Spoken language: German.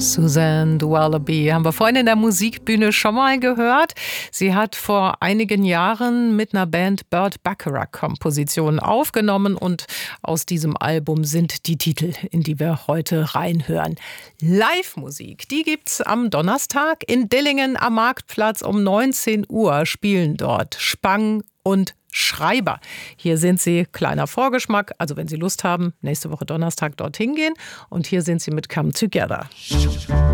Suzanne Wallaby haben wir vorhin in der Musikbühne schon mal gehört. Sie hat vor einigen Jahren mit einer Band Burt Bacharach Kompositionen aufgenommen und aus diesem Album sind die Titel, in die wir heute reinhören. Live-Musik, die gibt's am Donnerstag in Dillingen am Marktplatz um 19 Uhr, spielen dort Spang und Schreiber. Hier sind sie, kleiner Vorgeschmack, also wenn Sie Lust haben, nächste Woche Donnerstag dorthin gehen. Und hier sind sie mit Come Together.